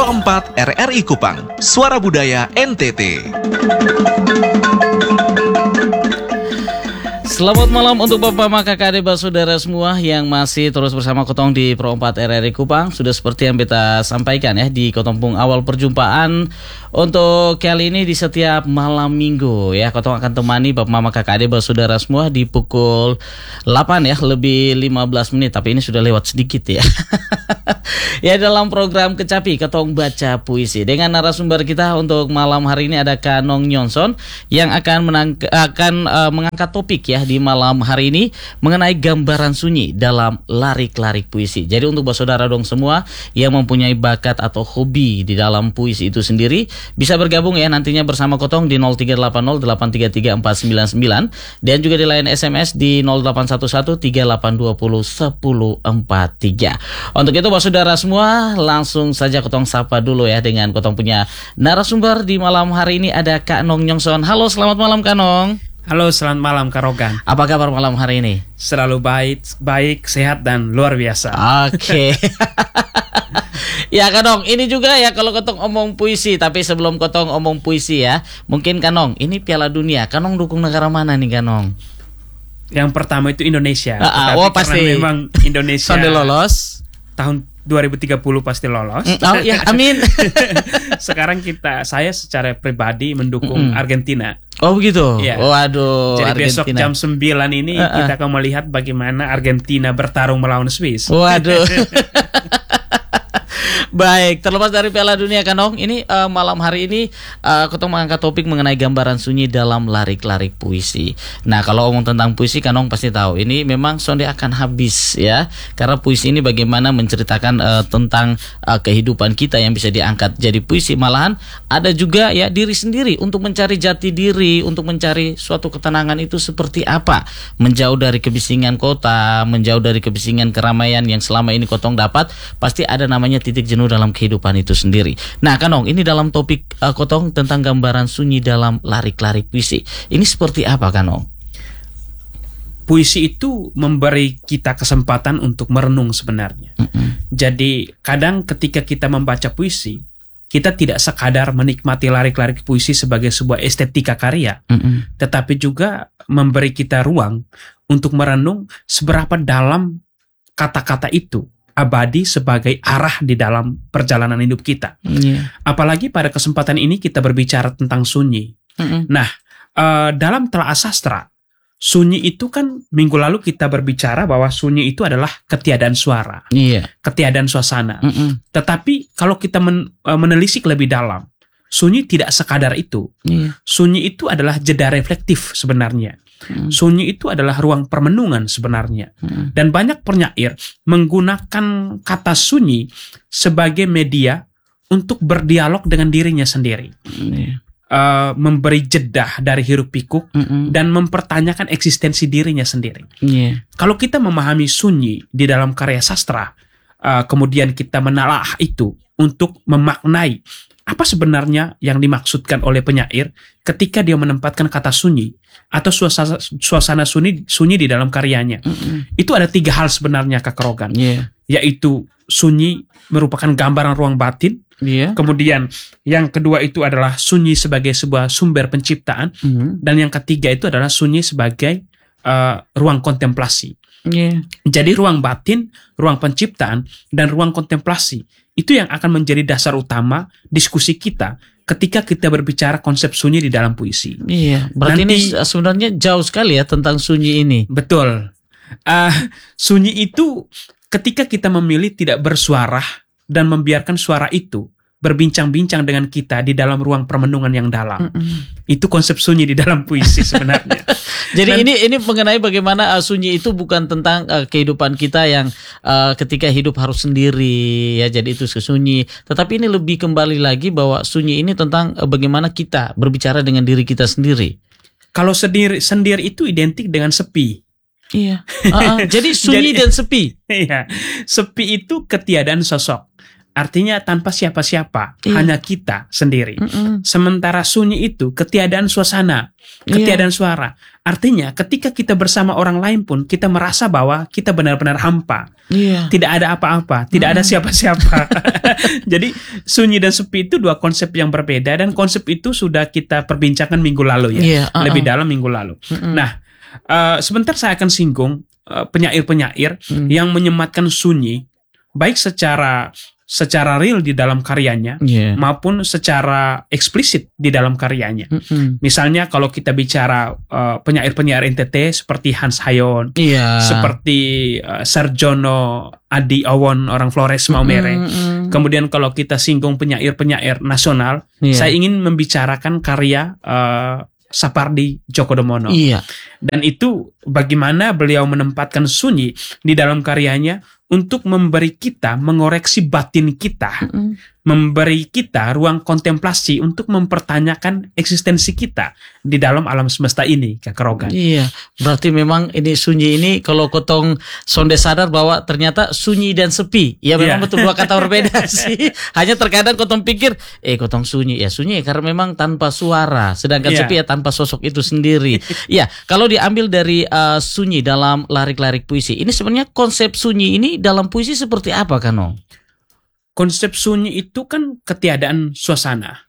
Pro 4 RRI Kupang, Suara Budaya NTT. Selamat malam untuk Bapak Mama, Kakak, Adik, Saudara semua yang masih terus bersama Kotong di Pro 4 RRI Kupang. Sudah seperti yang kita sampaikan ya di Kotong awal perjumpaan untuk kali ini di setiap malam minggu ya. Kotong akan temani Bapak Mama, Kakak, Adik, Saudara semua di pukul 8 ya, lebih 15 menit. Tapi ini sudah lewat sedikit ya. Ya, dalam program Kecapi Kotong baca puisi dengan narasumber kita untuk malam hari ini ada Kanong Nyonson yang akan mengangkat topik ya di malam hari ini mengenai gambaran sunyi dalam larik-larik puisi. Jadi untuk saudara dong semua yang mempunyai bakat atau hobi di dalam puisi itu sendiri bisa bergabung ya nantinya bersama Kotong di 0380 833 499 dan juga di line SMS di 0811 3820 1043. Untuk itu saudara semua langsung saja Kotong sapa dulu ya dengan Kotong punya narasumber di malam hari ini ada Kak Nong Nyongson. Halo, selamat malam Kak Nong. Halo, selamat malam Kak Rogan. Apa kabar malam hari ini? Selalu baik, sehat dan luar biasa. Oke. Ya Kanong, ini juga ya kalau Kotong omong puisi. Tapi sebelum Kotong omong puisi ya, mungkin Kanong, ini Piala Dunia, Kanong dukung negara mana nih Kanong? Yang pertama itu Indonesia. Pasti. Karena memang Indonesia sudah lolos. Tahun 2030 pasti lolos. Oh ya, amin. Sekarang saya secara pribadi mendukung Argentina. Oh begitu? Ya. Waduh. Jadi Argentina. besok jam 9 ini kita akan melihat bagaimana Argentina bertarung melawan Swiss. Waduh. Baik, terlepas dari Piala Dunia Kanong, ini malam hari ini Kotong mengangkat topik mengenai gambaran sunyi dalam larik-larik puisi. Nah, kalau omong tentang puisi Kanong pasti tahu, ini memang sonde akan habis ya. Karena puisi ini bagaimana menceritakan tentang kehidupan kita yang bisa diangkat jadi puisi. Malahan ada juga ya diri sendiri untuk mencari jati diri, untuk mencari suatu ketenangan itu seperti apa. Menjauh dari kebisingan kota, menjauh dari kebisingan keramaian yang selama ini Kotong dapat, pasti ada namanya titik jenuh dalam kehidupan itu sendiri. Nah Kanong, ini dalam topik Kotong tentang gambaran sunyi dalam larik-larik puisi. Ini seperti apa Kanong? Puisi itu memberi kita kesempatan untuk merenung sebenarnya. Jadi kadang ketika kita membaca puisi, kita tidak sekadar menikmati larik-larik puisi sebagai sebuah estetika karya, tetapi juga memberi kita ruang untuk merenung seberapa dalam kata-kata itu abadi sebagai arah di dalam perjalanan hidup kita. Apalagi pada kesempatan ini kita berbicara tentang sunyi. Nah, dalam telaah sastra, sunyi itu kan minggu lalu kita berbicara bahwa sunyi itu adalah ketiadaan suara, ketiadaan suasana. Tetapi kalau kita menelisik lebih dalam, sunyi tidak sekadar itu. Sunyi itu adalah jeda reflektif sebenarnya. Sunyi itu adalah ruang permenungan sebenarnya. Dan banyak penyair menggunakan kata sunyi sebagai media untuk berdialog dengan dirinya sendiri. Memberi jeda dari hiruk pikuk dan mempertanyakan eksistensi dirinya sendiri. Kalau kita memahami sunyi di dalam karya sastra, kemudian kita menelaah itu untuk memaknai apa sebenarnya yang dimaksudkan oleh penyair ketika dia menempatkan kata sunyi atau suasana sunyi di dalam karyanya. Itu ada 3 hal sebenarnya Kak Rogan. Yaitu sunyi merupakan gambaran ruang batin. Kemudian yang kedua itu adalah sunyi sebagai sebuah sumber penciptaan. Dan yang ketiga itu adalah sunyi sebagai ruang kontemplasi. Jadi ruang batin, ruang penciptaan, dan ruang kontemplasi itu yang akan menjadi dasar utama diskusi kita ketika kita berbicara konsep sunyi di dalam puisi. Berarti ini sebenarnya jauh sekali ya tentang sunyi ini. Betul. Sunyi itu ketika kita memilih tidak bersuara dan membiarkan suara itu berbincang-bincang dengan kita di dalam ruang permenungan yang dalam. Itu konsep sunyi di dalam puisi sebenarnya. Jadi ini mengenai bagaimana sunyi itu bukan tentang kehidupan kita yang ketika hidup harus sendiri ya, jadi itu sunyi. Tetapi ini lebih kembali lagi bahwa sunyi ini tentang bagaimana kita berbicara dengan diri kita sendiri. Kalau sendiri itu identik dengan sepi. Jadi sunyi dan sepi. Sepi itu ketiadaan sosok. Artinya tanpa siapa-siapa, hanya kita sendiri. Sementara sunyi itu ketiadaan suasana, ketiadaan suara. Artinya ketika kita bersama orang lain pun kita merasa bahwa kita benar-benar hampa. Iya. Tidak ada apa-apa, tidak ada siapa-siapa. Jadi sunyi dan sepi itu dua konsep yang berbeda, dan konsep itu sudah kita perbincangkan minggu lalu ya, Iya, lebih dalam minggu lalu. Nah, sebentar saya akan singgung penyair-penyair yang menyematkan sunyi, baik secara real di dalam karyanya, Iya. maupun secara eksplisit di dalam karyanya. Misalnya kalau kita bicara penyair-penyair NTT seperti Hans Hayon, Iya. seperti Sarjono Adi Awon orang Flores Maumere. Kemudian kalau kita singgung penyair-penyair nasional, Iya. saya ingin membicarakan karya Sapardi Djoko Damono. Iya. Dan itu bagaimana beliau menempatkan sunyi di dalam karyanya untuk memberi kita, mengoreksi batin kita, memberi kita ruang kontemplasi untuk mempertanyakan eksistensi kita di dalam alam semesta ini, Kak Rogan. Iya, berarti memang ini sunyi ini kalau kotong sonde sadar bahwa ternyata sunyi dan sepi, ya memang Iya. betul dua kata berbeda sih. Hanya terkadang kotong pikir, kotong sunyi karena memang tanpa suara, sedangkan Iya. sepi ya tanpa sosok itu sendiri. Iya, kalau diambil dari sunyi dalam larik-larik puisi, ini sebenarnya konsep sunyi ini dalam puisi seperti apa, Kanong? Konsep sunyi itu kan ketiadaan suasana.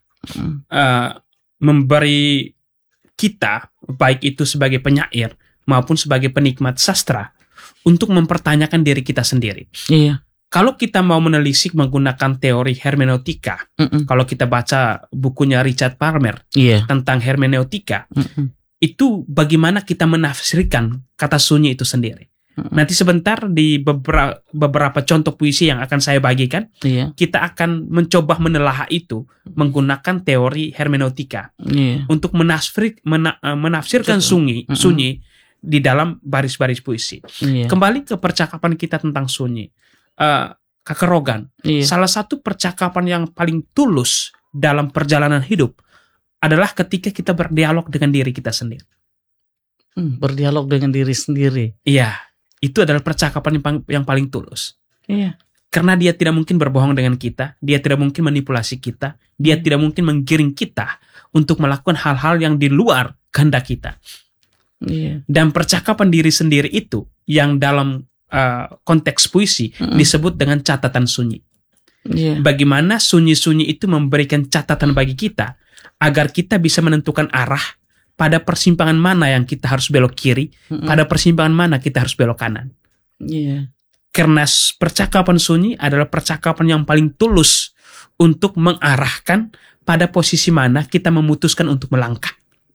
Memberi kita, baik itu sebagai penyair maupun sebagai penikmat sastra, untuk mempertanyakan diri kita sendiri. Iya. Kalau kita mau menelisik menggunakan teori hermeneutika, kalau kita baca bukunya Richard Palmer Iya. tentang hermeneutika, itu bagaimana kita menafsirkan kata sunyi itu sendiri. Nanti sebentar di beberapa contoh puisi yang akan saya bagikan, Iya. kita akan mencoba menelaah itu menggunakan teori hermeneutika Iya. untuk menafsirkan sunyi di dalam baris-baris puisi. Iya. Kembali ke percakapan kita tentang sunyi, Kak Rogan, Iya. salah satu percakapan yang paling tulus dalam perjalanan hidup adalah ketika kita berdialog dengan diri kita sendiri. Berdialog dengan diri sendiri. Iya, itu adalah percakapan yang paling tulus. Iya. Karena dia tidak mungkin berbohong dengan kita, dia tidak mungkin manipulasi kita, dia tidak mungkin menggiring kita untuk melakukan hal-hal yang di luar kehendak kita. Iya. Dan percakapan diri sendiri itu yang dalam konteks puisi disebut dengan catatan sunyi. Iya. Bagaimana sunyi-sunyi itu memberikan catatan bagi kita agar kita bisa menentukan arah pada persimpangan mana yang kita harus belok kiri, pada persimpangan mana kita harus belok kanan. Iya. Karena percakapan sunyi adalah percakapan yang paling tulus untuk mengarahkan pada posisi mana kita memutuskan untuk melangkah.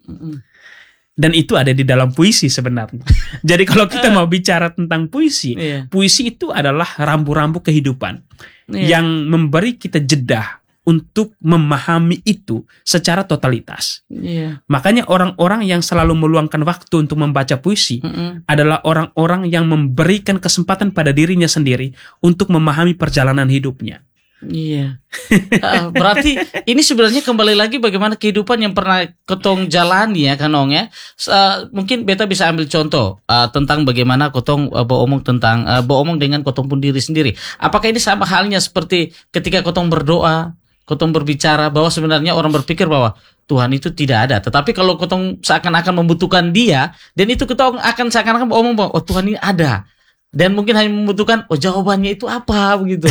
Dan itu ada di dalam puisi sebenarnya. Jadi kalau kita mau bicara tentang puisi, Iya. puisi itu adalah rambu-rambu kehidupan Iya. yang memberi kita jeda untuk memahami itu secara totalitas. Iya. Makanya orang-orang yang selalu meluangkan waktu untuk membaca puisi adalah orang-orang yang memberikan kesempatan pada dirinya sendiri untuk memahami perjalanan hidupnya. Iya. Berarti ini sebenarnya kembali lagi bagaimana kehidupan yang pernah ketong jalani ya, Kanong ya. Mungkin beta bisa ambil contoh tentang bagaimana kotong beromong dengan kotong pun diri sendiri. Apakah ini sama halnya seperti ketika kotong berdoa, kotong berbicara bahwa sebenarnya orang berpikir bahwa Tuhan itu tidak ada. Tetapi kalau kotong seakan-akan membutuhkan dia, dan itu kotong akan seakan-akan ngomong bahwa Tuhan ini ada. Dan mungkin hanya membutuhkan jawabannya itu apa begitu.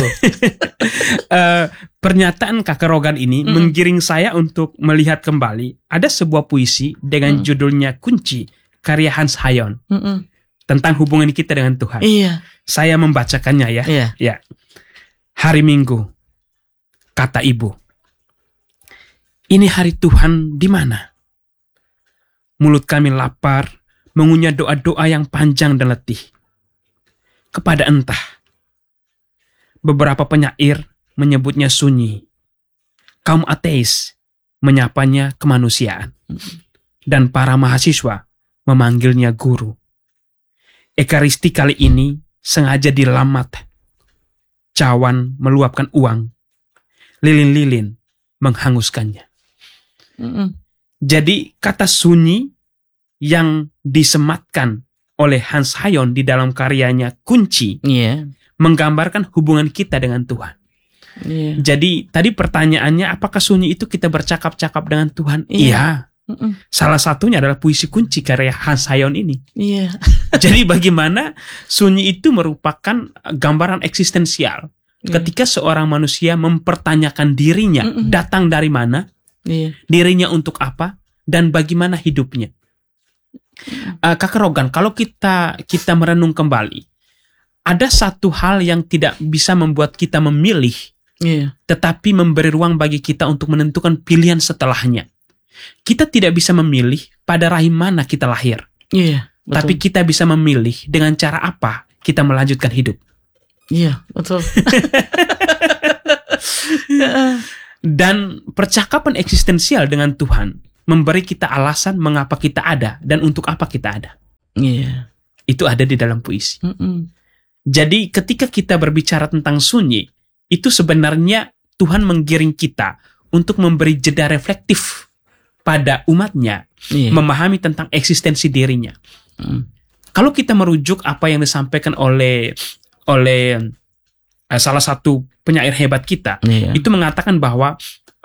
Pernyataan Kakak Rogan ini menggiring saya untuk melihat kembali ada sebuah puisi dengan judulnya Kunci, karya Hans Hayon, tentang hubungan kita dengan Tuhan. Iya. Saya membacakannya ya. Iya. Ya. Hari Minggu, kata ibu, ini hari Tuhan di mana? Mulut kami lapar, mengunyah doa-doa yang panjang dan letih. Kepada entah. Beberapa penyair menyebutnya sunyi. Kaum ateis menyapanya kemanusiaan. Dan para mahasiswa memanggilnya guru. Ekaristi kali ini sengaja dilamat. Cawan meluapkan uang. Lilin-lilin menghanguskannya. Jadi kata sunyi yang disematkan oleh Hans Hayon di dalam karyanya Kunci, Iya. menggambarkan hubungan kita dengan Tuhan. Iya. Jadi tadi pertanyaannya, apakah sunyi itu kita bercakap-cakap dengan Tuhan? Iya. Iya. Salah satunya adalah puisi kunci karya Hans Hayon ini. Iya. Jadi bagaimana sunyi itu merupakan gambaran eksistensial. Ketika seorang manusia mempertanyakan dirinya, datang dari mana, dirinya untuk apa, dan bagaimana hidupnya. Kakak Rogan, kalau kita merenung kembali, ada satu hal yang tidak bisa membuat kita memilih, tetapi memberi ruang bagi kita untuk menentukan pilihan setelahnya. Kita tidak bisa memilih pada rahim mana kita lahir, tapi kita bisa memilih dengan cara apa kita melanjutkan hidup. Iya, betul. Dan percakapan eksistensial dengan Tuhan memberi kita alasan mengapa kita ada dan untuk apa kita ada. Itu ada di dalam puisi. Jadi ketika kita berbicara tentang sunyi, itu sebenarnya Tuhan menggiring kita untuk memberi jeda reflektif pada umatnya, memahami tentang eksistensi dirinya. Kalau kita merujuk apa yang disampaikan oleh salah satu penyair hebat kita, itu mengatakan bahwa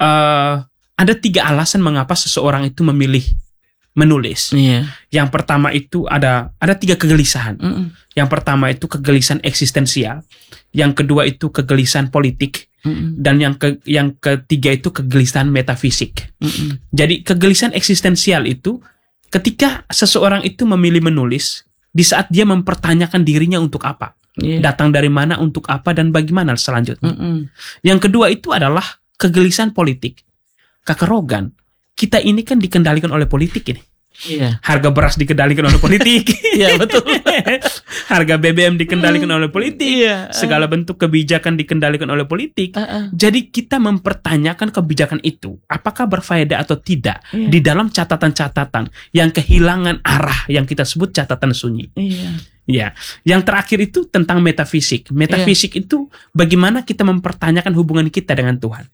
ada 3 alasan mengapa seseorang itu memilih menulis. Yang pertama itu ada 3 kegelisahan. Yang pertama itu kegelisahan eksistensial, yang kedua itu kegelisahan politik, dan yang ketiga itu kegelisahan metafisik. Jadi kegelisahan eksistensial itu ketika seseorang itu memilih menulis di saat dia mempertanyakan dirinya untuk apa, datang dari mana, untuk apa, dan bagaimana selanjutnya. Yang kedua itu adalah kegelisahan politik. Kakak Rogan, kita ini kan dikendalikan oleh politik ini. Harga beras dikendalikan oleh politik. Iya, betul. Harga BBM dikendalikan oleh politik. Segala bentuk kebijakan dikendalikan oleh politik. Jadi kita mempertanyakan kebijakan itu, apakah berfaedah atau tidak di dalam catatan-catatan yang kehilangan arah, yang kita sebut catatan sunyi. Ya, yang terakhir itu tentang metafisik. Metafisik itu bagaimana kita mempertanyakan hubungan kita dengan Tuhan.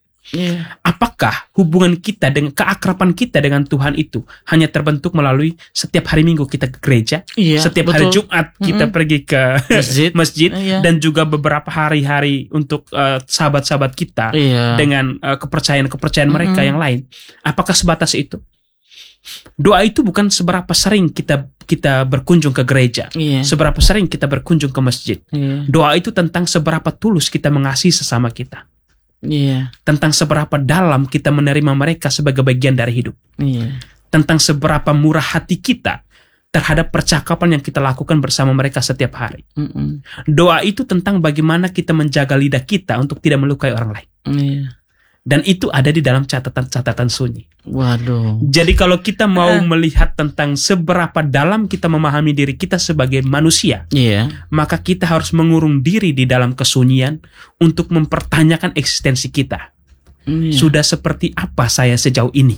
Apakah hubungan kita dengan keakraban kita dengan Tuhan itu hanya terbentuk melalui setiap hari Minggu kita ke gereja, setiap hari Jumat kita pergi ke masjid, dan juga beberapa hari-hari untuk sahabat-sahabat kita dengan kepercayaan mereka yang lain. Apakah sebatas itu? Doa itu bukan seberapa sering kita berkunjung ke gereja, seberapa sering kita berkunjung ke masjid. Doa itu tentang seberapa tulus kita mengasihi sesama kita. Tentang seberapa dalam kita menerima mereka sebagai bagian dari hidup. Tentang seberapa murah hati kita terhadap percakapan yang kita lakukan bersama mereka setiap hari. Doa itu tentang bagaimana kita menjaga lidah kita untuk tidak melukai orang lain. Dan itu ada di dalam catatan-catatan sunyi. Waduh. Jadi kalau kita mau melihat tentang seberapa dalam kita memahami diri kita sebagai manusia, maka kita harus mengurung diri di dalam kesunyian untuk mempertanyakan eksistensi kita. Sudah seperti apa saya sejauh ini?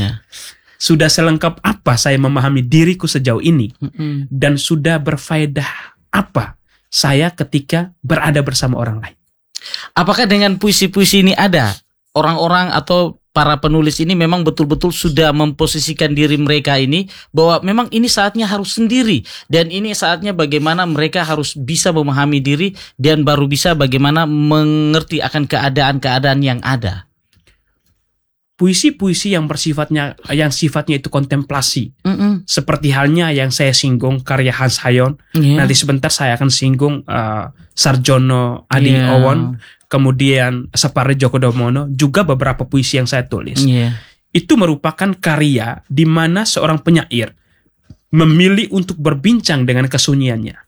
Sudah selengkap apa saya memahami diriku sejauh ini? Dan sudah berfaedah apa saya ketika berada bersama orang lain? Apakah dengan puisi-puisi ini ada orang-orang atau para penulis ini memang betul-betul sudah memposisikan diri mereka ini bahwa memang ini saatnya harus sendiri, dan ini saatnya bagaimana mereka harus bisa memahami diri dan baru bisa bagaimana mengerti akan keadaan-keadaan yang ada? Puisi-puisi yang sifatnya itu kontemplasi, seperti halnya yang saya singgung karya Hans Hayon. Nanti sebentar saya akan singgung Sarjono Adi Owon, kemudian Sapardi Djoko Damono, juga beberapa puisi yang saya tulis. Itu merupakan karya di mana seorang penyair memilih untuk berbincang dengan kesunyiannya.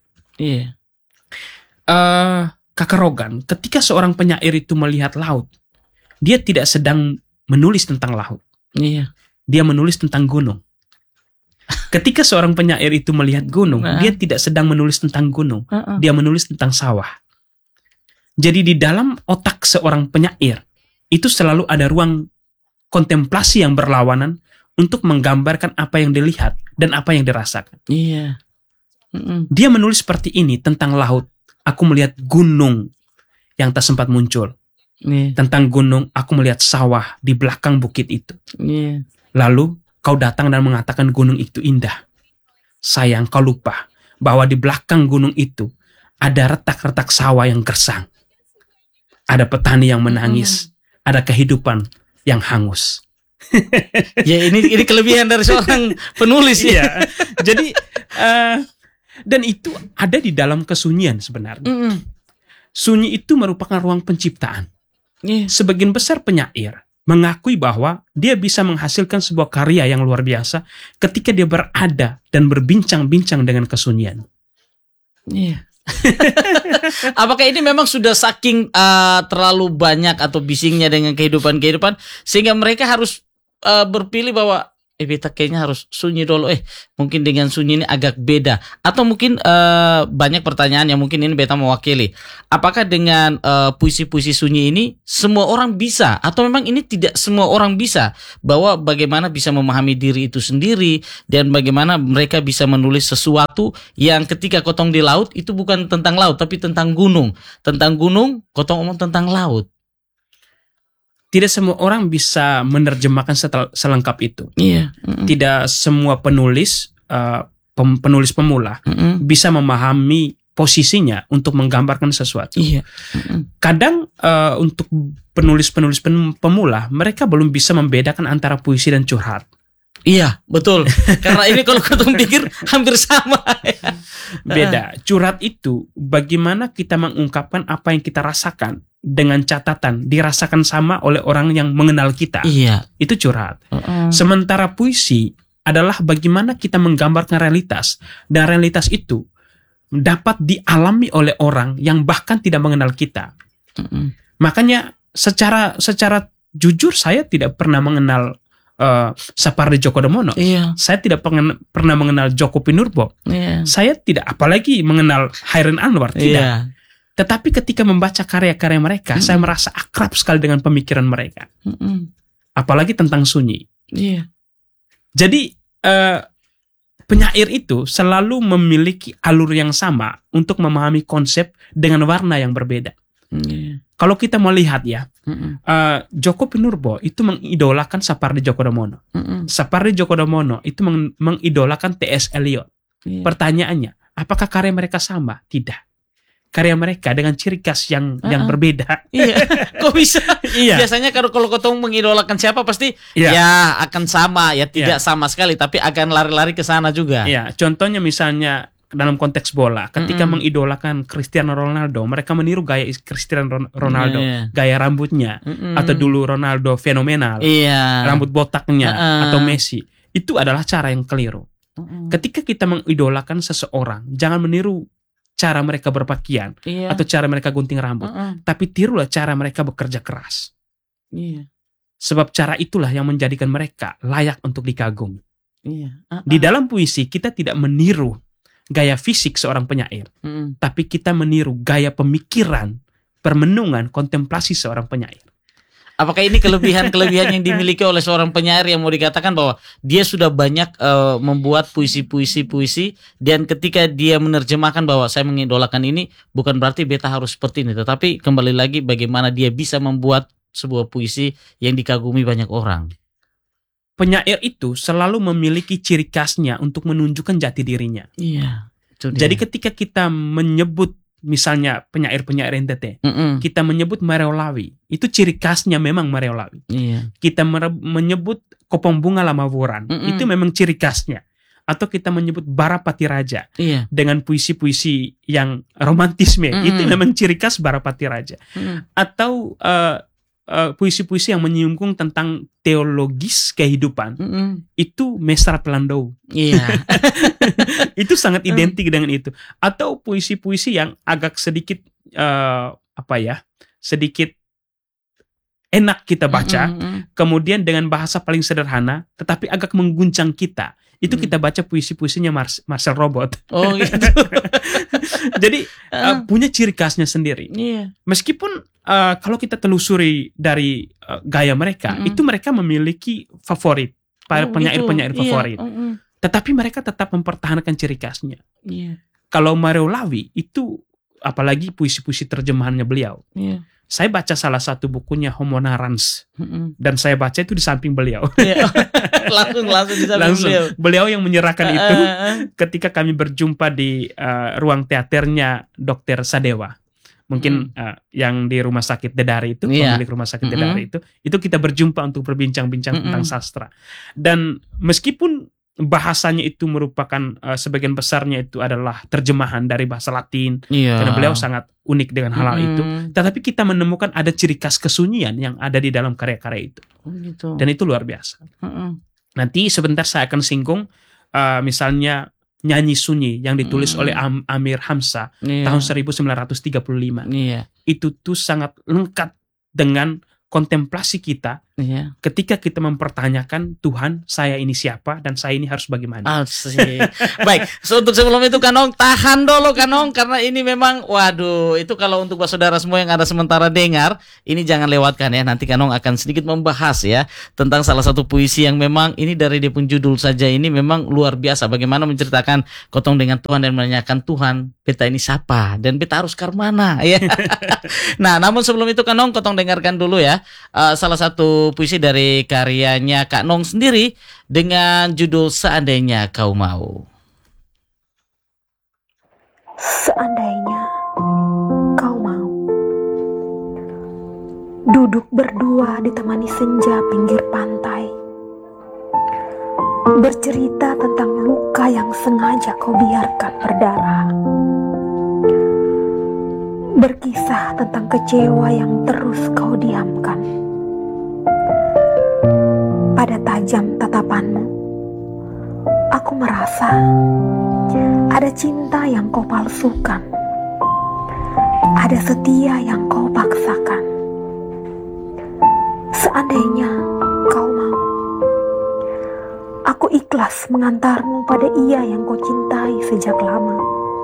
Kakak Rogan, ketika seorang penyair itu melihat laut, dia tidak sedang menulis tentang laut. Dia menulis tentang gunung. Ketika seorang penyair itu melihat gunung, dia tidak sedang menulis tentang gunung. Dia menulis tentang sawah. Jadi di dalam otak seorang penyair itu selalu ada ruang kontemplasi yang berlawanan untuk menggambarkan apa yang dilihat dan apa yang dirasakan. Dia menulis seperti ini tentang laut. Aku melihat gunung yang tak sempat muncul. Tentang gunung, aku melihat sawah di belakang bukit itu. Lalu kau datang dan mengatakan gunung itu indah. Sayang, kau lupa bahwa di belakang gunung itu ada retak-retak sawah yang gersang. Ada petani yang menangis. Ada kehidupan yang hangus. Ya ini kelebihan dari seorang penulis ya. Iya. Jadi dan itu ada di dalam kesunyian sebenarnya. Sunyi itu merupakan ruang penciptaan. Sebagian besar penyair mengakui bahwa dia bisa menghasilkan sebuah karya yang luar biasa ketika dia berada dan berbincang-bincang dengan kesunyian. Iya. Apakah ini memang sudah saking terlalu banyak atau bisingnya dengan kehidupan sehingga mereka harus berpilih bahwa beta kayaknya harus sunyi dulu. Mungkin dengan sunyi ini agak beda. Atau mungkin banyak pertanyaan yang mungkin ini beta mewakili. Apakah dengan puisi-puisi sunyi ini semua orang bisa? Atau memang ini tidak semua orang bisa? Bahwa bagaimana bisa memahami diri itu sendiri dan bagaimana mereka bisa menulis sesuatu yang ketika kotong di laut itu bukan tentang laut tapi tentang gunung. Tentang gunung, kotong omong tentang laut. Tidak semua orang bisa menerjemahkan selengkap itu. Iya. Tidak semua penulis penulis pemula bisa memahami posisinya untuk menggambarkan sesuatu. Iya. Kadang untuk penulis-penulis pemula mereka belum bisa membedakan antara puisi dan curhat. Iya, betul. Karena ini kalau kotong pikir hampir sama. Beda. Curhat itu bagaimana kita mengungkapkan apa yang kita rasakan dengan catatan dirasakan sama oleh orang yang mengenal kita. Iya. Itu curhat. Sementara puisi adalah bagaimana kita menggambarkan realitas, dan realitas itu dapat dialami oleh orang yang bahkan tidak mengenal kita. Makanya secara jujur saya tidak pernah mengenal Sapardi Djoko Damono. Iya. Saya tidak pernah mengenal Djoko Pinurbo. Iya. Saya tidak apalagi mengenal Hairil Anwar. Tidak. Iya. Tetapi ketika membaca karya-karya mereka, saya merasa akrab sekali dengan pemikiran mereka. Apalagi tentang sunyi. Iya. Jadi penyair itu selalu memiliki alur yang sama untuk memahami konsep dengan warna yang berbeda. Kalau kita melihat ya, Djoko Pinurbo itu mengidolakan Sapardi Djoko Damono. Sapardi Djoko Damono itu mengidolakan T.S. Eliot. Pertanyaannya, apakah karya mereka sama? Tidak. Karya mereka dengan ciri khas yang berbeda. Iya. Kok bisa? Iya. Biasanya kalau kotong mengidolakan siapa pasti ya akan sama, ya tidak sama sekali, tapi akan lari-lari ke sana juga. Iya. Contohnya misalnya dalam konteks bola, ketika mengidolakan Cristiano Ronaldo, mereka meniru gaya Cristiano Ronaldo, gaya rambutnya, atau dulu Ronaldo fenomenal, rambut botaknya, atau Messi. Itu adalah cara yang keliru. Ketika kita mengidolakan seseorang, jangan meniru cara mereka berpakaian atau cara mereka gunting rambut, tapi tirulah cara mereka bekerja keras. Sebab cara itulah yang menjadikan mereka layak untuk dikagumi. Di dalam puisi kita tidak meniru gaya fisik seorang penyair, tapi kita meniru gaya pemikiran, permenungan, kontemplasi seorang penyair. Apakah ini kelebihan-kelebihan yang dimiliki oleh seorang penyair yang mau dikatakan bahwa dia sudah banyak membuat puisi-puisi dan ketika dia menerjemahkan bahwa saya mengidolakan ini bukan berarti beta harus seperti ini, tetapi kembali lagi bagaimana dia bisa membuat sebuah puisi yang dikagumi banyak orang. Penyair itu selalu memiliki ciri khasnya untuk menunjukkan jati dirinya. Iya. Jadi ketika kita menyebut misalnya penyair-penyair NTT, kita menyebut Mareolawi, itu ciri khasnya memang Mareolawi. Kita menyebut Kopong Bunga Lamavuran, itu memang ciri khasnya. Atau kita menyebut Barapati Raja dengan puisi-puisi yang romantisme, itu memang ciri khas Barapati Raja. Atau puisi-puisi yang menyinggung tentang teologis kehidupan, itu Mesra Pelandou. Itu sangat identik dengan itu. Atau puisi-puisi yang agak sedikit sedikit enak kita baca, kemudian dengan bahasa paling sederhana, tetapi agak mengguncang kita. Itu kita baca puisi-puisinya Marcel Robot. Oh gitu. Jadi punya ciri khasnya sendiri. Meskipun kalau kita telusuri dari gaya mereka, itu mereka memiliki favorit, penyair-penyair favorit. Tetapi mereka tetap mempertahankan ciri khasnya. Kalau Mareolawi itu apalagi puisi-puisi terjemahannya beliau. Saya baca salah satu bukunya Homo Narans, dan saya baca itu di samping beliau. langsung di samping beliau. Beliau yang menyerahkan itu ketika kami berjumpa di ruang teaternya Dr. Sadewa. Mungkin yang di rumah sakit Dedari itu, pemilik rumah sakit Dedari itu kita berjumpa untuk berbincang-bincang tentang sastra. Dan meskipun bahasanya itu merupakan sebagian besarnya itu adalah terjemahan dari bahasa Latin, karena beliau sangat unik dengan hal itu. Tetapi kita menemukan ada ciri khas kesunyian yang ada di dalam karya-karya itu, dan itu luar biasa. Nanti sebentar saya akan singgung, misalnya Nyanyi Sunyi yang ditulis oleh Amir Hamzah tahun 1935. Itu tuh sangat lengkap dengan kontemplasi kita ketika kita mempertanyakan Tuhan, saya ini siapa dan saya ini harus bagaimana. Baik, untuk sebelum itu Kanong tahan dulu Kanong, karena ini memang waduh, itu kalau untuk saudara semua yang ada sementara dengar, ini jangan lewatkan ya. Nanti Kanong akan sedikit membahas ya tentang salah satu puisi yang memang ini dari dia pun judul saja ini memang luar biasa, bagaimana menceritakan kotong dengan Tuhan dan menanyakan Tuhan, beta ini siapa dan beta harus ke mana ya. Nah, namun sebelum itu Kanong kotong dengarkan dulu ya salah satu puisi dari karyanya Kak Nong sendiri dengan judul Seandainya Kau Mau. Seandainya kau mau duduk berdua ditemani senja pinggir pantai, bercerita tentang luka yang sengaja kau biarkan berdarah, berkisah tentang kecewa yang terus kau diamkan. Pada tajam tatapanmu, aku merasa ada cinta yang kau palsukan, ada setia yang kau paksakan. Seandainya kau mau, aku ikhlas mengantarmu pada ia yang kau cintai sejak lama,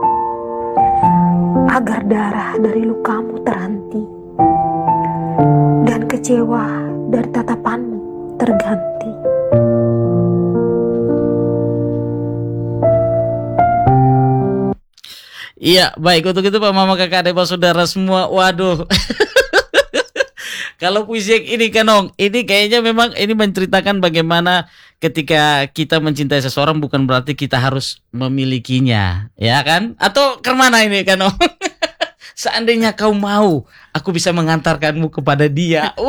agar darah dari lukamu terhenti dan kecewa dari tatapanmu terganti. Iya, baik, untuk itu Pak Mama Kakak Adik Pak Saudara semua, waduh. Kalau puisi yang ini Kanong, ini kayaknya memang ini menceritakan bagaimana ketika kita mencintai seseorang bukan berarti kita harus memilikinya, ya kan? Atau kemana ini Kanong? Seandainya kau mau, aku bisa mengantarkanmu kepada dia.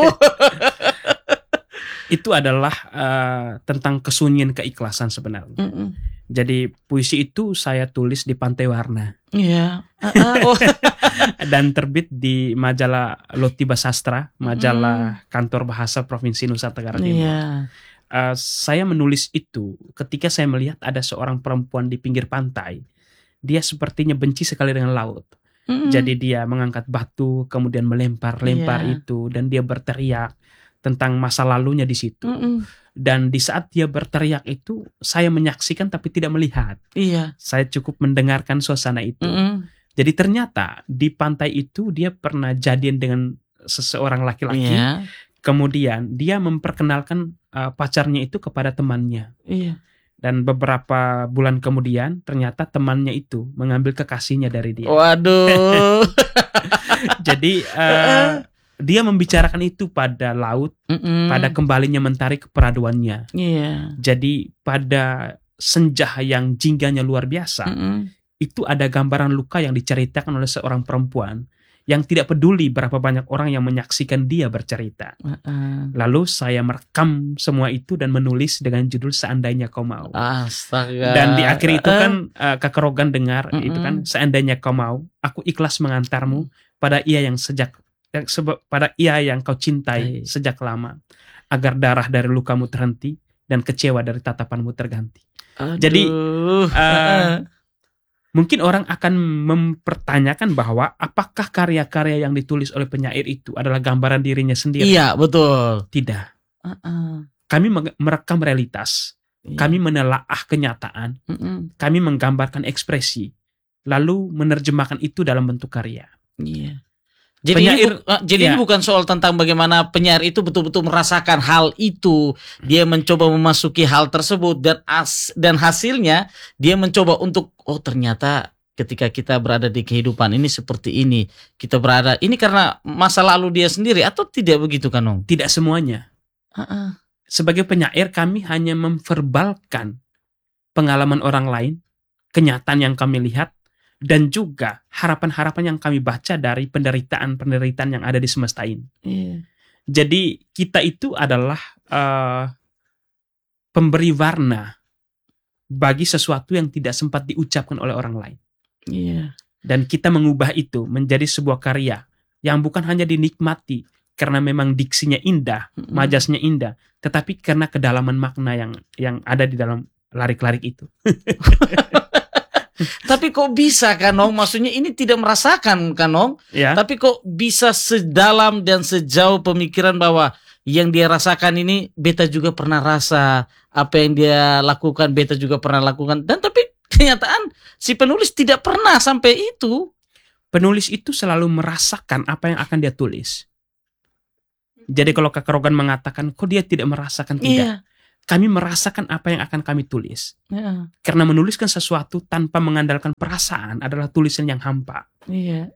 Itu adalah tentang kesunyian keikhlasan sebenarnya. Jadi puisi itu saya tulis di Pantai Warna. Iya. Dan terbit di majalah Lotiba Sastra, majalah kantor bahasa Provinsi Nusa Tenggara Timur. Saya menulis itu ketika saya melihat ada seorang perempuan di pinggir pantai. Dia sepertinya benci sekali dengan laut. Jadi dia mengangkat batu, kemudian melempar-lempar itu, dan dia berteriak tentang masa lalunya di situ. Dan di saat dia berteriak itu, saya menyaksikan tapi tidak melihat. Saya cukup mendengarkan suasana itu. Jadi ternyata di pantai itu dia pernah jadian dengan seseorang laki-laki. Kemudian dia memperkenalkan pacarnya itu kepada temannya. Dan beberapa bulan kemudian ternyata temannya itu mengambil kekasihnya dari dia. Waduh. Jadi dia membicarakan itu pada laut, pada kembalinya mentari keperaduannya. Jadi pada senja yang jingganya luar biasa, itu ada gambaran luka yang diceritakan oleh seorang perempuan yang tidak peduli berapa banyak orang yang menyaksikan dia bercerita. Lalu saya merekam semua itu dan menulis dengan judul Seandainya Kau Mau. Astaga. Dan di akhir itu kan Kak Rogan dengar itu kan, seandainya kau mau, aku ikhlas mengantarmu pada ia yang kau cintai sejak lama, agar darah dari lukamu terhenti dan kecewa dari tatapanmu terganti. Jadi mungkin orang akan mempertanyakan bahwa apakah karya-karya yang ditulis oleh penyair itu adalah gambaran dirinya sendiri? Iya, betul. Tidak. Kami merekam realitas, kami menelaah kenyataan, kami menggambarkan ekspresi, lalu menerjemahkan itu dalam bentuk karya. Jadi ini bukan soal tentang bagaimana penyair itu betul-betul merasakan hal itu. Dia mencoba memasuki hal tersebut dan hasilnya dia mencoba untuk ternyata ketika kita berada di kehidupan ini seperti ini. Kita berada ini karena masa lalu dia sendiri atau tidak begitu Kanong? Tidak semuanya. Sebagai penyair kami hanya memverbalkan pengalaman orang lain, kenyataan yang kami lihat, dan juga harapan-harapan yang kami baca dari penderitaan-penderitaan yang ada di semesta ini. Iya. Jadi kita itu adalah pemberi warna bagi sesuatu yang tidak sempat diucapkan oleh orang lain. Iya. Dan kita mengubah itu menjadi sebuah karya yang bukan hanya dinikmati karena memang diksinya indah, majasnya indah, tetapi karena kedalaman makna yang ada di dalam larik-larik itu. Tapi kok bisa Kanong? Maksudnya ini tidak merasakan Kanong, Ya. tapi kok bisa sedalam dan sejauh pemikiran bahwa yang dia rasakan ini beta juga pernah rasa, apa yang dia lakukan beta juga pernah lakukan, dan tapi kenyataan si penulis tidak pernah sampai itu. Penulis itu selalu merasakan apa yang akan dia tulis. Jadi kalau Kak Rogan mengatakan, kok dia tidak merasakan? Tidak. Iya. Kami merasakan apa yang akan kami tulis. Iya. Karena menuliskan sesuatu tanpa mengandalkan perasaan adalah tulisan yang hampa. Iya.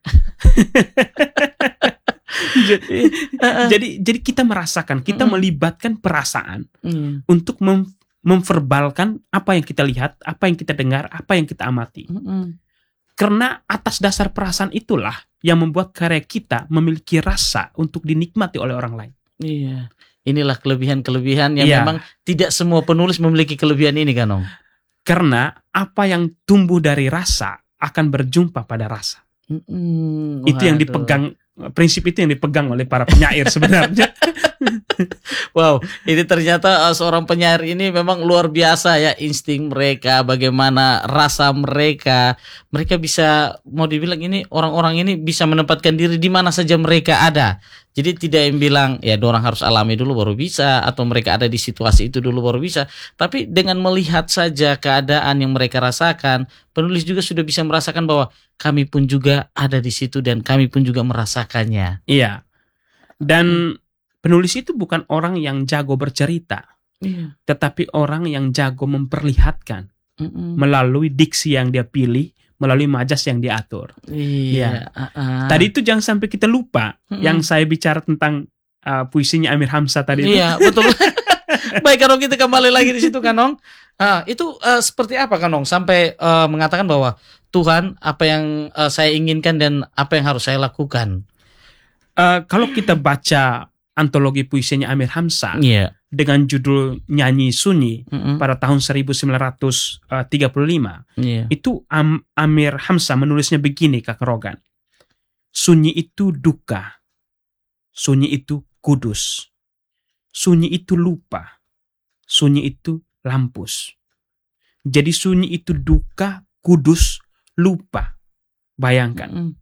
Jadi kita merasakan, kita melibatkan perasaan Iya. untuk memverbalkan apa yang kita lihat, apa yang kita dengar, apa yang kita amati. Karena atas dasar perasaan itulah yang membuat karya kita memiliki rasa untuk dinikmati oleh orang lain. Iya. Inilah kelebihan-kelebihan yang Iya. memang tidak semua penulis memiliki kelebihan ini Kanong. Karena apa yang tumbuh dari rasa akan berjumpa pada rasa. Itu yang dipegang, prinsip itu yang dipegang oleh para penyair sebenarnya. Wow, ini ternyata seorang penyair ini memang luar biasa ya, insting mereka, bagaimana rasa mereka. Mereka bisa, mau dibilang ini orang-orang ini bisa menempatkan diri di mana saja mereka ada. Jadi tidak yang bilang ya dorang harus alami dulu baru bisa, atau mereka ada di situasi itu dulu baru bisa. Tapi dengan melihat saja keadaan yang mereka rasakan, penulis juga sudah bisa merasakan bahwa kami pun juga ada di situ dan kami pun juga merasakannya. Iya. Dan penulis itu bukan orang yang jago bercerita, Iya. tetapi orang yang jago memperlihatkan melalui diksi yang dia pilih, melalui majas yang diatur. Iya. Tadi itu jangan sampai kita lupa yang saya bicara tentang puisinya Amir Hamzah tadi itu. Iya, betul. Baik, Kanong, kita kembali lagi di situ, Kanong. Itu seperti apa, Kanong, sampai mengatakan bahwa Tuhan, apa yang saya inginkan dan apa yang harus saya lakukan. Kalau kita baca antologi puisinya Amir Hamzah Iya. dengan judul Nyanyi Sunyi pada tahun 1935, Iya. itu Amir Hamzah menulisnya begini, Kak Rogan. Sunyi itu duka, sunyi itu kudus, sunyi itu lupa, sunyi itu lampus. Jadi sunyi itu duka, kudus, lupa. Bayangkan.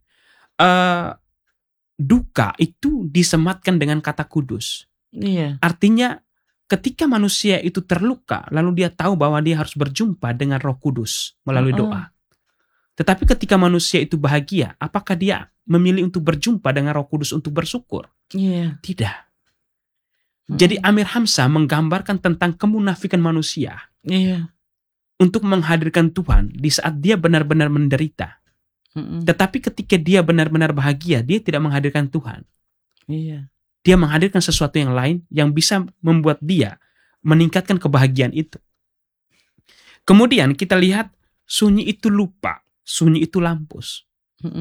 Duka itu disematkan dengan kata kudus. Iya. Artinya ketika manusia itu terluka, lalu dia tahu bahwa dia harus berjumpa dengan Roh Kudus melalui doa. Tetapi ketika manusia itu bahagia, apakah dia memilih untuk berjumpa dengan Roh Kudus untuk bersyukur? Iya. Tidak. Jadi Amir Hamzah menggambarkan tentang kemunafikan manusia Iya. untuk menghadirkan Tuhan di saat dia benar-benar menderita. Tetapi ketika dia benar-benar bahagia, dia tidak menghadirkan Tuhan. Iya. Dia menghadirkan sesuatu yang lain yang bisa membuat dia meningkatkan kebahagiaan itu. Kemudian kita lihat sunyi itu lupa, sunyi itu lampus.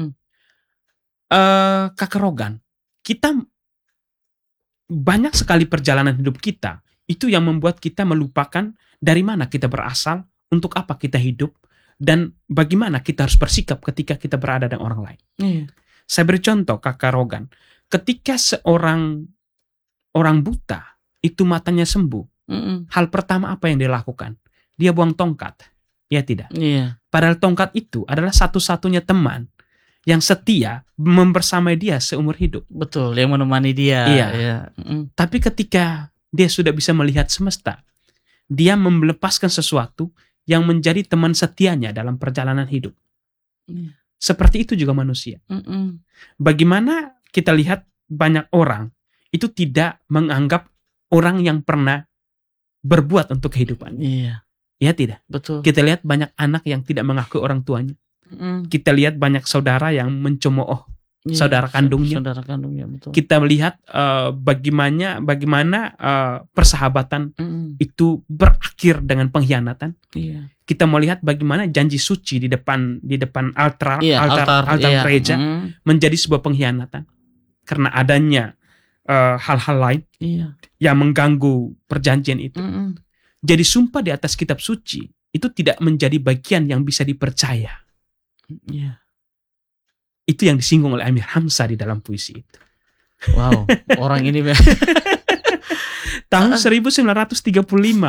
Kakak Rogan, kita banyak sekali perjalanan hidup kita itu yang membuat kita melupakan dari mana kita berasal, untuk apa kita hidup, dan bagaimana kita harus bersikap ketika kita berada dengan orang lain. Iya. Saya beri contoh, Kakak Rogan. Ketika seorang orang buta itu matanya sembuh, hal pertama apa yang dia lakukan? Dia buang tongkat. Ya tidak? Iya. Padahal tongkat itu adalah satu-satunya teman yang setia membersamai dia seumur hidup. Betul, yang menemani dia. Iya. Iya. Tapi ketika dia sudah bisa melihat semesta, dia melepaskan sesuatu yang menjadi teman setianya dalam perjalanan hidup. Iya. Seperti itu juga manusia. Bagaimana kita lihat banyak orang itu tidak menganggap orang yang pernah berbuat untuk kehidupan. Iya. Ya tidak. Betul. Kita lihat banyak anak yang tidak mengakui orang tuanya. Kita lihat banyak saudara yang mencemooh saudara kandungnya. Saudara kandungnya, betul. Kita melihat bagaimana persahabatan itu berakhir dengan pengkhianatan. Iya. Kita melihat bagaimana janji suci di depan altar Altar gereja menjadi sebuah pengkhianatan karena adanya hal-hal lain yang mengganggu perjanjian itu. Jadi sumpah di atas kitab suci itu tidak menjadi bagian yang bisa dipercaya. Itu yang disinggung oleh Amir Hamzah di dalam puisi itu. Wow, orang ini tahun 1935.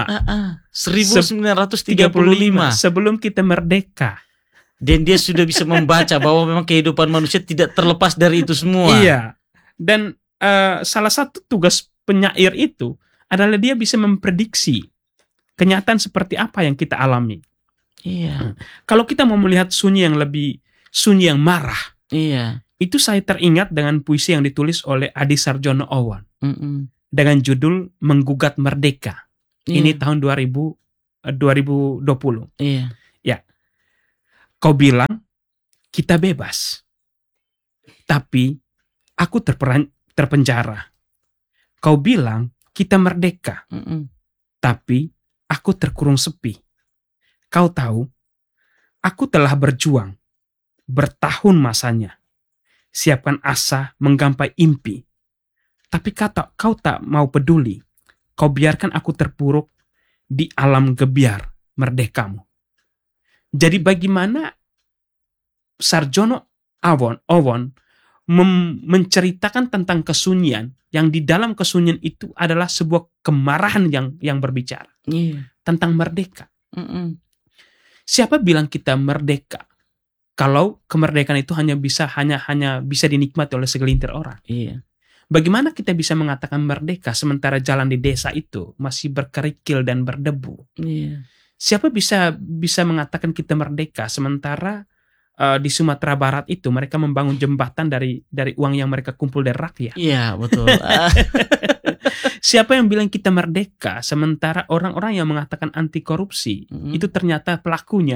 1935 sebelum kita merdeka. Dan dia sudah bisa membaca bahwa memang kehidupan manusia tidak terlepas dari itu semua. Iya. Dan salah satu tugas penyair itu adalah dia bisa memprediksi kenyataan seperti apa yang kita alami. Iya. Kalau kita mau melihat sunyi yang marah, itu saya teringat dengan puisi yang ditulis oleh Adi Sarjono Owen dengan judul Menggugat Merdeka. Ini tahun 2020. Iya. Ya. Kau bilang kita bebas, tapi aku terpenjara. Kau bilang kita merdeka, tapi aku terkurung sepi. Kau tahu, aku telah berjuang bertahun masanya, siapkan asa menggapai impi. Tapi kau tak mau peduli. Kau biarkan aku terpuruk di alam gebiar merdekamu. Jadi bagaimana Sarjono Owen menceritakan tentang kesunyian yang di dalam kesunyian itu adalah sebuah kemarahan yang berbicara tentang merdeka. Siapa bilang kita merdeka? Kalau kemerdekaan itu hanya bisa dinikmati oleh segelintir orang. Bagaimana kita bisa mengatakan merdeka sementara jalan di desa itu masih berkerikil dan berdebu? Siapa bisa mengatakan kita merdeka sementara di Sumatera Barat itu mereka membangun jembatan dari uang yang mereka kumpul dari rakyat? Iya, betul. Siapa yang bilang kita merdeka sementara orang-orang yang mengatakan anti korupsi itu ternyata pelakunya?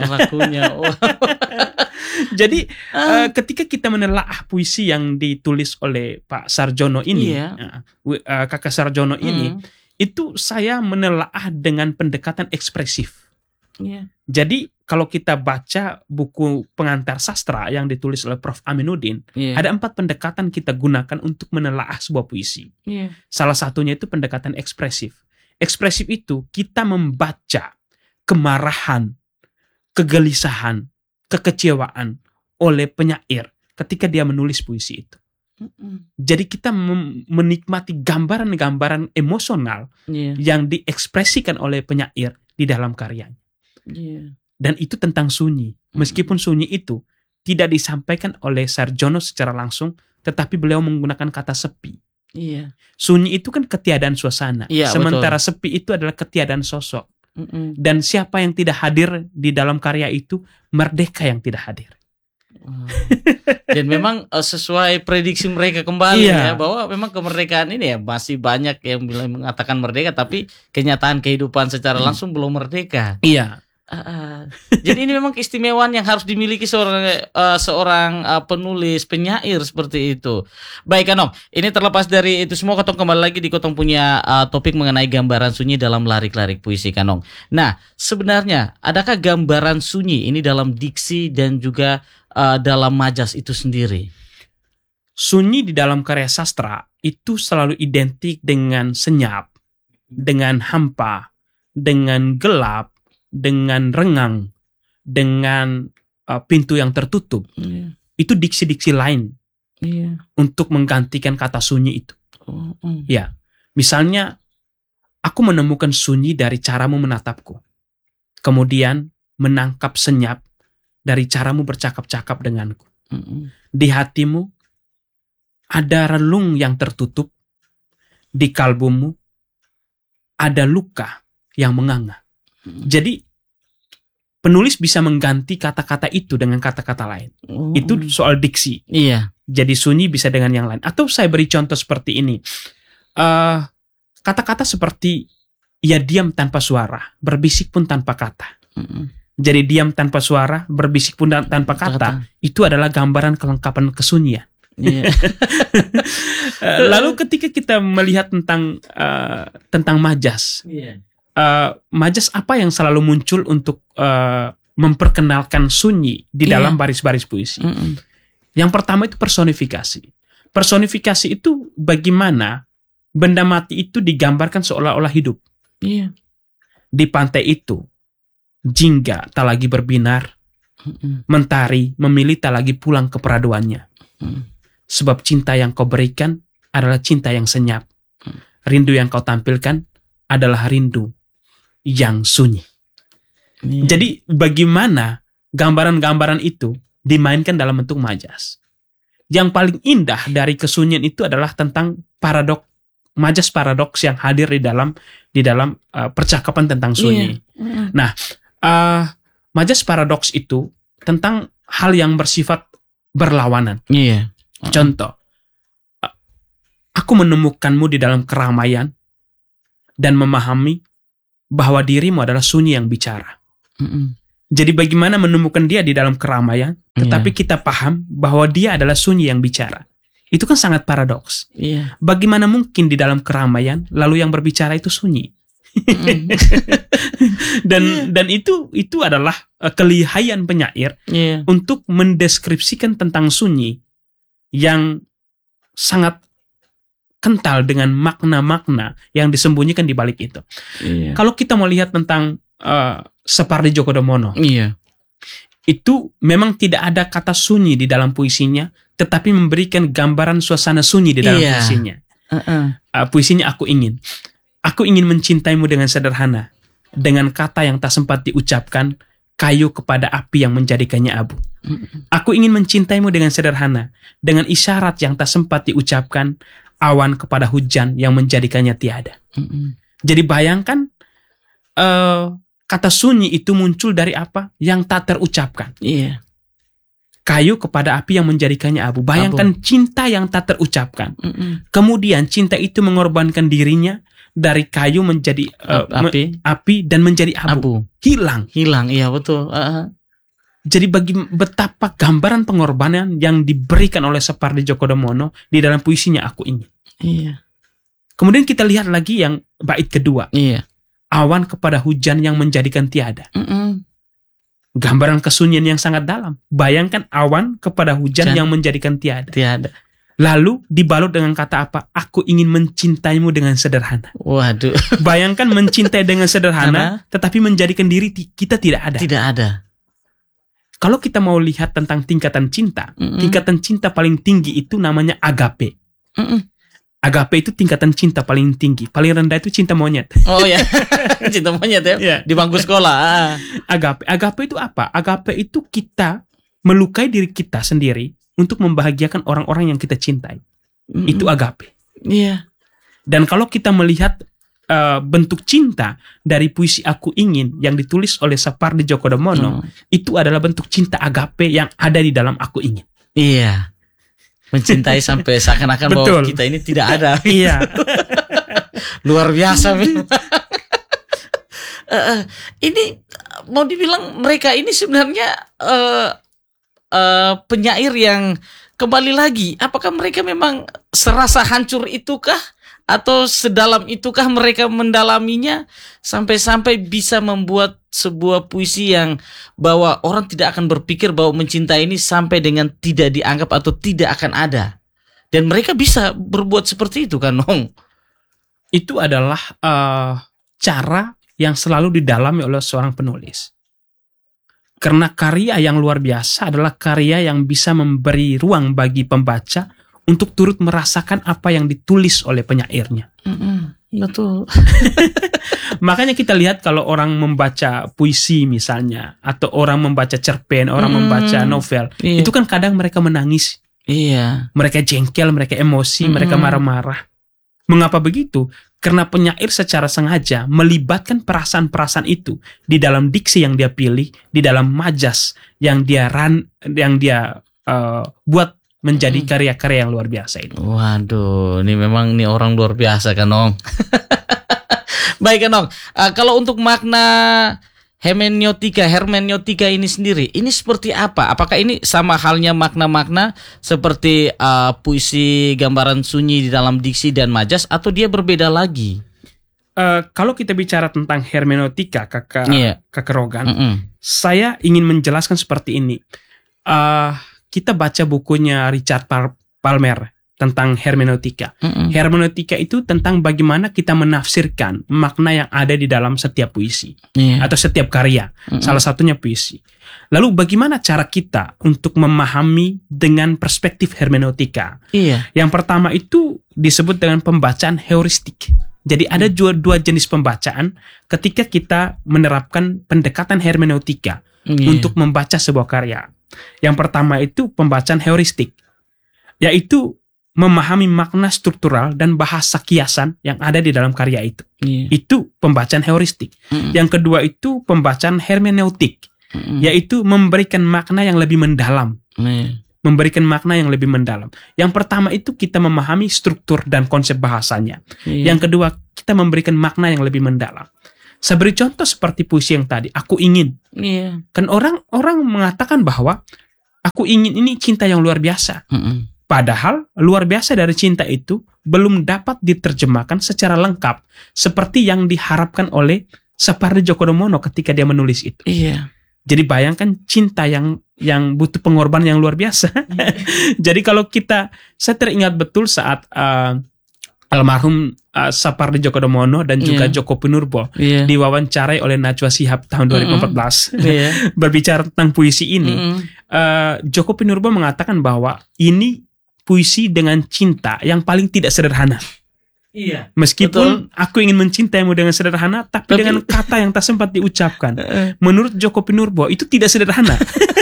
Jadi ketika kita menelaah puisi yang ditulis oleh Pak Sarjono ini, kakak Sarjono ini, itu saya menelaah dengan pendekatan ekspresif. Jadi kalau kita baca buku pengantar sastra yang ditulis oleh Prof. Aminuddin, ada 4 pendekatan kita gunakan untuk menelaah sebuah puisi. Salah satunya itu pendekatan ekspresif. Ekspresif itu kita membaca kemarahan, kegelisahan, kekecewaan oleh penyair ketika dia menulis puisi itu. Jadi kita menikmati gambaran-gambaran emosional yang diekspresikan oleh penyair di dalam karyanya. Dan itu tentang sunyi. Meskipun sunyi itu tidak disampaikan oleh Sarjono secara langsung, tetapi beliau menggunakan kata sepi. Sunyi itu kan ketiadaan suasana, sementara betul. Sepi itu adalah ketiadaan sosok. Dan siapa yang tidak hadir di dalam karya itu, merdeka yang tidak hadir. Dan memang sesuai prediksi mereka kembali ya, bahwa memang kemerdekaan ini ya masih banyak yang bilang mengatakan merdeka, tapi kenyataan kehidupan secara langsung belum merdeka. Jadi ini memang keistimewaan yang harus dimiliki seorang penulis, penyair seperti itu. Baik Kanong, ini terlepas dari itu semua, Kotong kembali lagi di Kotong punya topik mengenai gambaran sunyi dalam larik-larik puisi Kanong. Nah, sebenarnya adakah gambaran sunyi ini dalam diksi dan juga dalam majas itu sendiri? Sunyi di dalam karya sastra itu selalu identik dengan senyap, dengan hampa, dengan gelap, dengan rengang, dengan pintu yang tertutup. Itu diksi-diksi lain untuk menggantikan kata sunyi itu. Ya, misalnya aku menemukan sunyi dari caramu menatapku, kemudian menangkap senyap dari caramu bercakap-cakap denganku. Di hatimu ada relung yang tertutup, di kalbumu ada luka yang menganga. Jadi penulis bisa mengganti kata-kata itu dengan kata-kata lain. Itu soal diksi. Jadi sunyi bisa dengan yang lain. Atau saya beri contoh seperti ini. Kata-kata seperti ia diam tanpa suara, berbisik pun tanpa kata. Jadi diam tanpa suara, berbisik pun tanpa kata, itu adalah gambaran kelengkapan kesunyian. Iya. Lalu ketika kita melihat tentang majas, majas apa yang selalu muncul untuk memperkenalkan sunyi di dalam baris-baris puisi? Yang pertama itu personifikasi. Personifikasi itu bagaimana benda mati itu digambarkan seolah-olah hidup. Iya. Di pantai itu, jingga tak lagi berbinar, mentari memilih tak lagi pulang ke peraduannya. Sebab cinta yang kau berikan adalah cinta yang senyap. Rindu yang kau tampilkan adalah rindu yang sunyi. Jadi bagaimana gambaran-gambaran itu dimainkan dalam bentuk majas. Yang paling indah dari kesunyian itu adalah tentang majas paradoks yang hadir di dalam percakapan tentang sunyi. Nah, majas paradoks itu tentang hal yang bersifat berlawanan. Contoh, aku menemukanmu di dalam keramaian dan memahami bahwa dirimu adalah sunyi yang bicara. Jadi bagaimana menemukan dia di dalam keramaian, tetapi kita paham bahwa dia adalah sunyi yang bicara. Itu kan sangat paradoks. Bagaimana mungkin di dalam keramaian, lalu yang berbicara itu sunyi? Dan itu adalah kelihayan penyair untuk mendeskripsikan tentang sunyi yang sangat kental dengan makna-makna yang disembunyikan di balik itu. Kalau kita mau lihat tentang Separdi Djokodamono, itu memang tidak ada kata sunyi di dalam puisinya, tetapi memberikan gambaran suasana sunyi di dalam puisinya. Puisinya Aku ingin mencintaimu dengan sederhana, dengan kata yang tak sempat diucapkan, kayu kepada api yang menjadikannya abu. Aku ingin mencintaimu dengan sederhana, dengan isyarat yang tak sempat diucapkan, awan kepada hujan yang menjadikannya tiada. Jadi bayangkan kata sunyi itu muncul dari apa? Yang tak terucapkan. Kayu kepada api yang menjadikannya abu. Bayangkan cinta yang tak terucapkan. Kemudian cinta itu mengorbankan dirinya dari kayu menjadi api dan menjadi abu. Hilang, iya betul. Jadi betapa gambaran pengorbanan yang diberikan oleh Separdi Djokodamono di dalam puisinya Aku Ingin. Kemudian kita lihat lagi yang bait kedua. Awan kepada hujan yang menjadikan tiada. Gambaran kesunyian yang sangat dalam. Bayangkan awan kepada hujan yang menjadikan tiada. Lalu dibalut dengan kata apa? Aku ingin mencintaimu dengan sederhana. Waduh. Bayangkan mencintai dengan sederhana, tetapi menjadikan diri kita tidak ada. Tidak ada. Kalau kita mau lihat tentang tingkatan cinta, tingkatan cinta paling tinggi itu namanya agape. Agape itu tingkatan cinta paling tinggi. Paling rendah itu cinta monyet. Oh ya, cinta monyet ya. Di bangku sekolah. Agape itu apa? Agape itu kita melukai diri kita sendiri untuk membahagiakan orang-orang yang kita cintai. Itu agape. Dan kalau kita melihat bentuk cinta dari puisi Aku Ingin yang ditulis oleh Separdi Djokodamono, itu adalah bentuk cinta agape yang ada di dalam Aku Ingin. Mencintai sampai seakan-akan bahwa kita ini tidak ada. Luar biasa memang. Ini mau dibilang mereka ini sebenarnya penyair yang kembali lagi, apakah mereka memang serasa hancur itukah atau sedalam itukah mereka mendalaminya sampai-sampai bisa membuat sebuah puisi yang bahwa orang tidak akan berpikir bahwa mencintai ini sampai dengan tidak dianggap atau tidak akan ada. Dan mereka bisa berbuat seperti itu kan, Nong? Itu adalah cara yang selalu didalami oleh seorang penulis. Karena karya yang luar biasa adalah karya yang bisa memberi ruang bagi pembaca untuk turut merasakan apa yang ditulis oleh penyairnya. Betul. Makanya kita lihat kalau orang membaca puisi misalnya, atau orang membaca cerpen, orang membaca novel, itu kan kadang mereka menangis. Mereka jengkel, mereka emosi, mereka marah-marah. Mengapa begitu? Karena penyair secara sengaja melibatkan perasaan-perasaan itu di dalam diksi yang dia pilih, di dalam majas yang dia buat menjadi karya-karya yang luar biasa itu. Waduh, ini memang nih orang luar biasa kan, Nong. Baik kan, Nong. Kalau untuk makna hermeneutika ini sendiri, ini seperti apa? Apakah ini sama halnya makna-makna seperti puisi, gambaran sunyi di dalam diksi dan majas, atau dia berbeda lagi? Kalau kita bicara tentang hermeneutika, kakak Rogan, saya ingin menjelaskan seperti ini. Kita baca bukunya Richard Palmer tentang hermeneutika. Hermeneutika itu tentang bagaimana kita menafsirkan makna yang ada di dalam setiap puisi atau setiap karya. Salah satunya puisi. Lalu bagaimana cara kita untuk memahami dengan perspektif hermeneutika? Yang pertama itu disebut dengan pembacaan heuristik. Jadi ada dua jenis pembacaan ketika kita menerapkan pendekatan hermeneutika untuk membaca sebuah karya. Yang pertama itu pembacaan heuristik, yaitu memahami makna struktural dan bahasa kiasan yang ada di dalam karya itu. Itu pembacaan heuristik. Yang kedua itu pembacaan hermeneutik, yaitu memberikan makna yang lebih mendalam. Memberikan makna yang lebih mendalam. Yang pertama itu kita memahami struktur dan konsep bahasanya. Yang kedua kita memberikan makna yang lebih mendalam. Saya beri contoh seperti puisi yang tadi, Aku Ingin. Kan orang mengatakan bahwa aku ingin ini cinta yang luar biasa. Padahal luar biasa dari cinta itu belum dapat diterjemahkan secara lengkap seperti yang diharapkan oleh Sapardi Djoko Damono ketika dia menulis itu. Jadi bayangkan cinta yang butuh pengorbanan yang luar biasa. Jadi kalau saya teringat betul saat almarhum Sapardi Djoko Damono dan juga Joko Pinurbo diwawancarai oleh Najwa Shihab tahun 2014 berbicara tentang puisi ini. Joko Pinurbo mengatakan bahwa ini puisi dengan cinta yang paling tidak sederhana. Meskipun aku ingin mencintaimu dengan sederhana, tapi dengan kata yang tak sempat diucapkan. Menurut Joko Pinurbo itu tidak sederhana.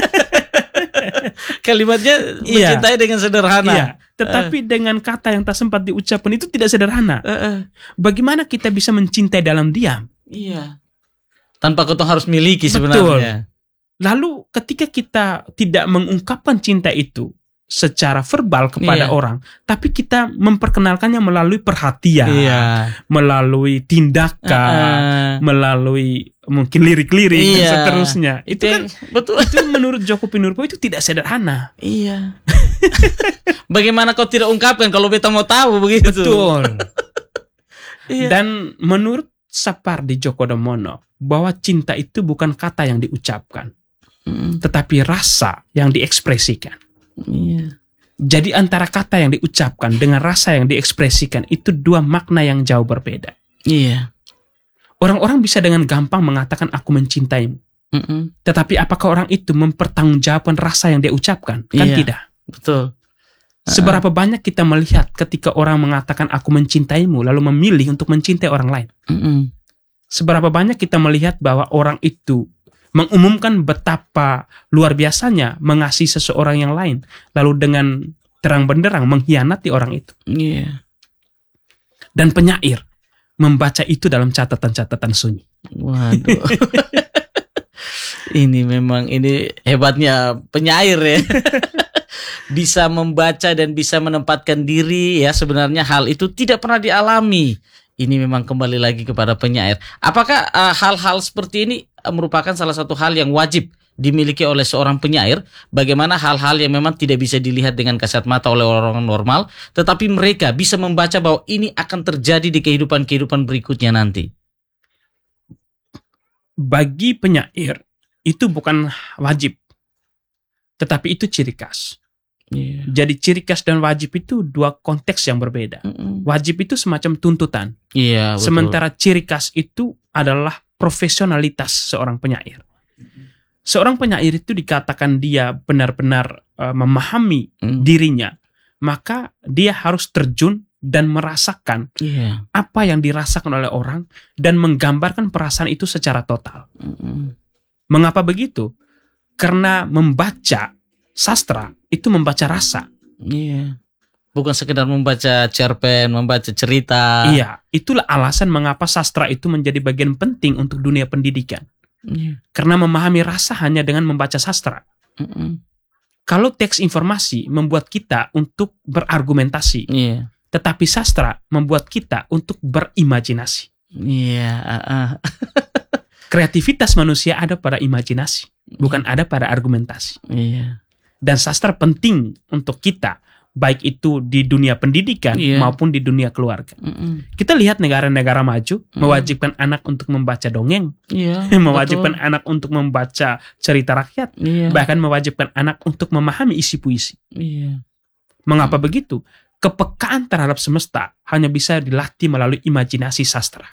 Kalimatnya mencintai dengan sederhana. Tetapi dengan kata yang tak sempat diucapkan itu tidak sederhana. Bagaimana kita bisa mencintai dalam diam? Tanpa kita harus miliki sebenarnya. Lalu ketika kita tidak mengungkapkan cinta itu secara verbal kepada orang, tapi kita memperkenalkannya melalui perhatian, melalui tindakan, melalui mungkin lirik-lirik dan seterusnya. Itu kan betul. Itu menurut Joko Pinurbo itu tidak sederhana. Bagaimana kau tidak ungkapkan kalau beta mau tahu begitu? Betul. Dan menurut Sapardi Djoko Damono bahwa cinta itu bukan kata yang diucapkan, tetapi rasa yang diekspresikan. Jadi antara kata yang diucapkan dengan rasa yang diekspresikan itu dua makna yang jauh berbeda. Orang-orang bisa dengan gampang mengatakan aku mencintaimu. Tetapi apakah orang itu mempertanggungjawabkan rasa yang dia ucapkan? Kan tidak. Betul. Seberapa banyak kita melihat ketika orang mengatakan aku mencintaimu lalu memilih untuk mencintai orang lain? Seberapa banyak kita melihat bahwa orang itu mengumumkan betapa luar biasanya mengasihi seseorang yang lain, lalu dengan terang benderang mengkhianati orang itu. Dan penyair membaca itu dalam catatan-catatan sunyi. Waduh. Ini hebatnya penyair ya. Bisa membaca dan bisa menempatkan diri ya, sebenarnya hal itu tidak pernah dialami. Ini memang kembali lagi kepada penyair. Apakah hal-hal seperti ini merupakan salah satu hal yang wajib dimiliki oleh seorang penyair? Bagaimana hal-hal yang memang tidak bisa dilihat dengan kasat mata oleh orang normal, tetapi mereka bisa membaca bahwa ini akan terjadi di kehidupan berikutnya nanti? Bagi penyair itu bukan wajib, tetapi itu ciri khas. Jadi ciri khas dan wajib itu dua konteks yang berbeda. Wajib itu semacam tuntutan. Sementara ciri khas itu adalah profesionalitas seorang penyair. Seorang penyair itu dikatakan dia benar-benar memahami dirinya, maka dia harus terjun dan merasakan apa yang dirasakan oleh orang dan menggambarkan perasaan itu secara total. Mengapa begitu? Karena membaca sastra itu membaca rasa. Bukan sekedar membaca cerpen, membaca cerita. Itulah alasan mengapa sastra itu menjadi bagian penting untuk dunia pendidikan. Karena memahami rasa hanya dengan membaca sastra. Kalau teks informasi membuat kita untuk berargumentasi, tetapi sastra membuat kita untuk berimajinasi. kreativitas manusia ada pada imajinasi, bukan ada pada argumentasi. Iya. Dan sastra penting untuk kita, baik itu di dunia pendidikan maupun di dunia keluarga. Kita lihat negara-negara maju mewajibkan anak untuk membaca dongeng, mewajibkan anak untuk membaca cerita rakyat, bahkan mewajibkan anak untuk memahami isi puisi. Mengapa begitu? Kepekaan terhadap semesta hanya bisa dilatih melalui imajinasi sastra.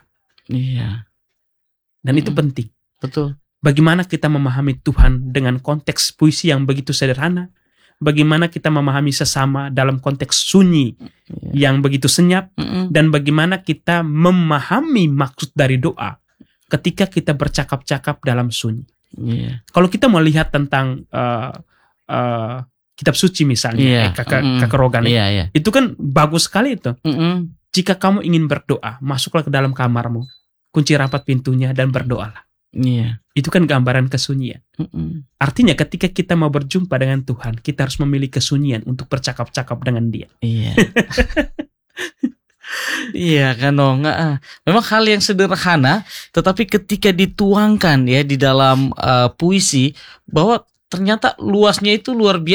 Dan itu penting. Betul. Bagaimana kita memahami Tuhan dengan konteks puisi yang begitu sederhana? Bagaimana kita memahami sesama dalam konteks sunyi yang begitu senyap, dan bagaimana kita memahami maksud dari doa ketika kita bercakap-cakap dalam sunyi. Kalau kita melihat tentang kitab suci misalnya, Kakak Rogan, itu kan bagus sekali itu. Jika kamu ingin berdoa, masuklah ke dalam kamarmu, kunci rapat pintunya dan berdoalah. Itu kan gambaran kesunyian. Artinya ketika kita mau berjumpa dengan Tuhan, kita harus memilih kesunyian untuk bercakap-cakap dengan Dia. Iya kan dong. Memang hal yang sederhana, tetapi ketika dituangkan ya di dalam puisi, bahwa ternyata luasnya itu luar biasa.